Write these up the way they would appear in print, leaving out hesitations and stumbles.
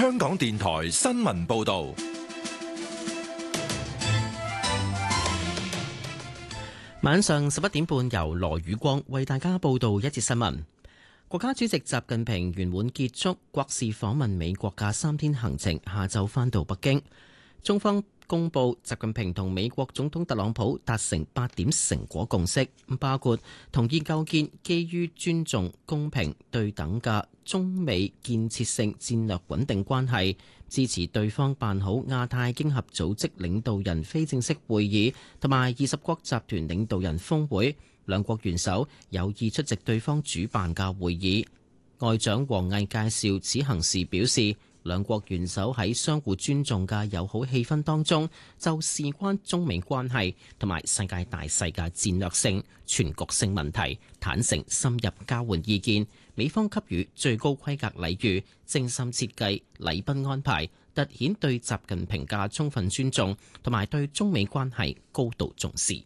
香港電台新聞報道。 晚上11點半，由羅宇光為大家報道一節新聞。國家主席習近平圓滿結束國事訪問美國嘅3天行程，下晝返到北京。中方公布，習近平同美國總統特朗普達成8點成果共識，包括同意構建基於尊重、公平、對等嘅中美建設性戰略穩定關係，支持對方辦好亞太經合組織領導人非正式會議同埋20國集團領導人峰會。兩國元首有意出席對方主辦嘅會議。外長王毅介紹此行時表示，兩國元首喺相互尊重嘅友好氣氛當中，就事關中美關係同埋世界大勢嘅戰略性、全局性問題，坦誠深入交換意見。美方給予最高規格禮遇，精心設計禮賓安排，凸顯對習近平嘅充分尊重同埋對中美關係高度重視。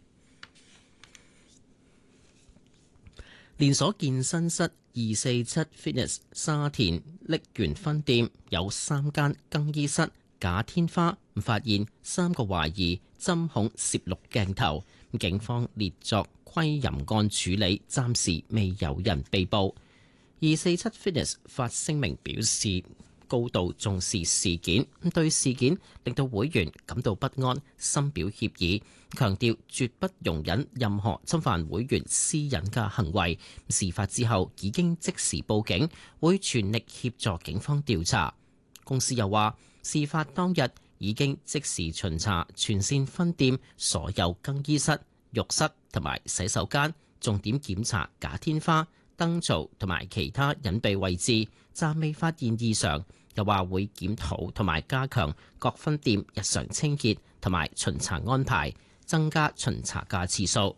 連鎖健身室247 Fitness 沙田瀝源分店有3間更衣室假天花，發現3個懷疑針孔攝錄鏡頭，警方列作窺淫案處理，暫時未有人被捕。247 Fitness 發聲明表示，高度重視事件，對事件令到會員感到不安，深表歉意，強調絕不容忍任何侵犯會員私隱嘅行為。事發之後已經即時報警，會全力協助警方調查。公司又話，事發當日已經即時巡查全線分店所有更衣室、浴室同埋洗手間，重點檢查假天花、燈槽同埋其他隱蔽位置，暫未發現異常。又話會檢討同埋加強各分店日常清潔同埋巡查安排，增加巡查嘅次數。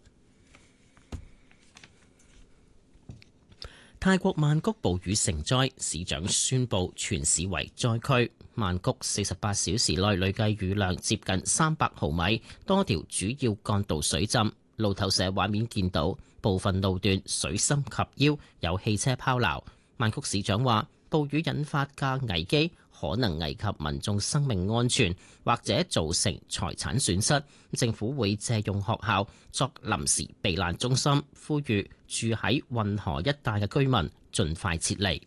泰國曼谷暴雨成災，市長宣布全市為災區。曼谷48小時內累計雨量接近300毫米，多條主要幹道水浸。路透社畫面見到部分路段水深及腰，有汽車拋錨。曼谷市長話，暴雨引發嘅危機可能危及民眾生命安全，或者造成財產損失。政府會借用學校作臨時避難中心，呼籲住喺運河一帶嘅居民盡快撤離。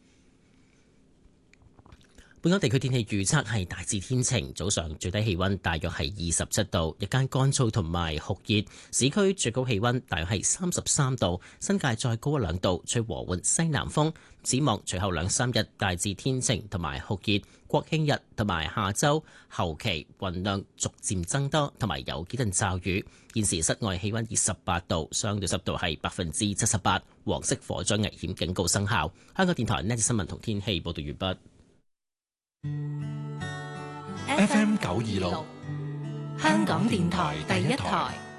本港地區天氣預測係大致天晴，早上最低氣溫大約係27度，日間乾燥同埋酷熱，市區最高氣溫大約係33度，新界再高1-2度，吹和緩西南風。展望隨後2-3日大致天晴同埋酷熱，國慶日同埋下週後期雲量逐漸增多，同埋有幾陣驟雨。現時室外氣溫28度，相對濕度係78%，黃色火災危險警告生效。香港電台呢節新聞同天氣報道完畢。 FM 926， 香港電台第一台。